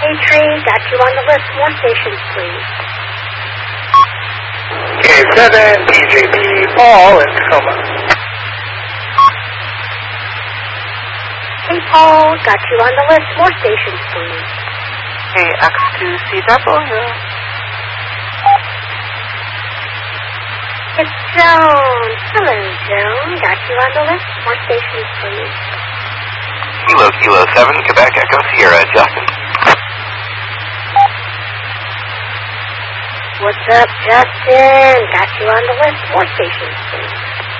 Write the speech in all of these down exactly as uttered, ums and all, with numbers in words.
Tree, got you on the list. More stations, please. K seven, D J B, Paul in Tacoma. Hey, Paul, got you on the list. More stations, please. Hey, X two C W. It's Joan. Hello, Joan. Got you on the list. More stations, please. Kilo, Kilo seven, Quebec Echo Sierra, Justin. What's up, Justin? Got you on the list. More stations, please.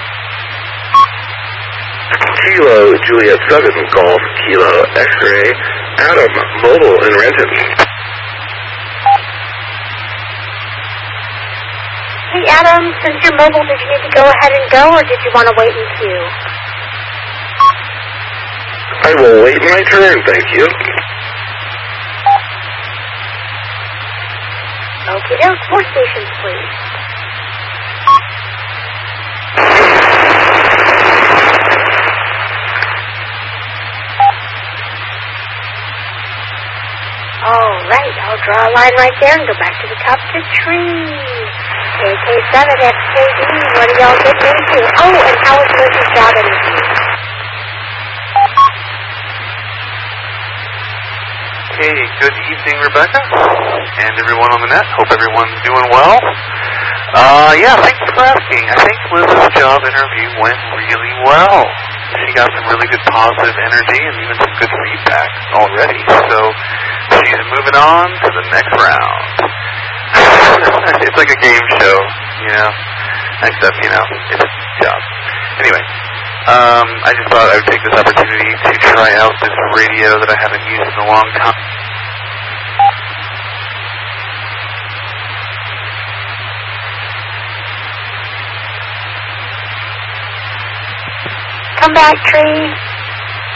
Kilo, Juliet seven, Golf, Kilo, X-Ray, Adam, Mobile in Renton. Hey, Adam, since you're mobile, did you need to go ahead and go, or did you want to wait in queue? I will wait my turn, thank you. Okay, doke. More stations, please. All right, I'll draw a line right there and go back to the top of the tree. K K seven, F K D, what are y'all getting into? Oh, and how was Liz's job interview? Hey, good evening, Rebecca, and everyone on the net. Hope everyone's doing well. Uh, yeah, thanks for asking. I think Liz's job interview went really well. She got some really good positive energy and even some good feedback already. So she's moving on to the next round. It's like a game show, you know, except, you know, it's a job. Anyway, um, I just thought I would take this opportunity to try out this radio that I haven't used in a long time. Come back, Tree.